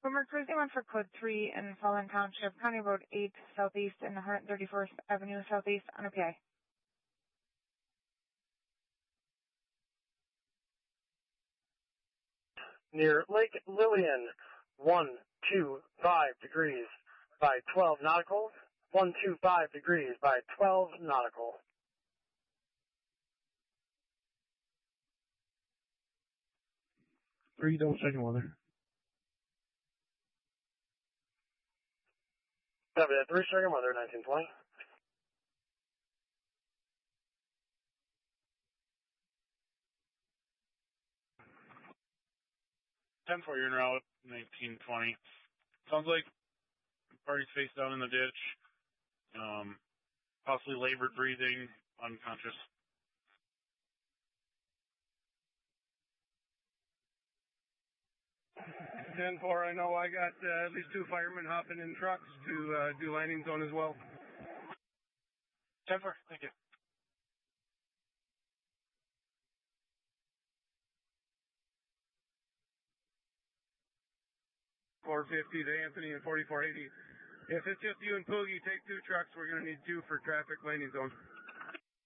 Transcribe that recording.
Boomer Cruising 1 for Code 3 in Fallen Township, County Road 8 Southeast and 131st Avenue Southeast on a PI. Near Lake Lillian, 125 degrees by 12 nautical, 125 degrees by 12 nautical. Three, double checking weather. Copy that. 3 checking weather, 1920. 10-4, you're en route, 1920. Sounds like party's face down in the ditch, possibly labored breathing, unconscious. 10-4, I know I got at least 2 firemen hopping in trucks to do landing zone as well. 10-4, thank you. 450 to Anthony and 4480. If it's just you and Poogie, take 2 trucks. We're going to need 2 for traffic landing zone.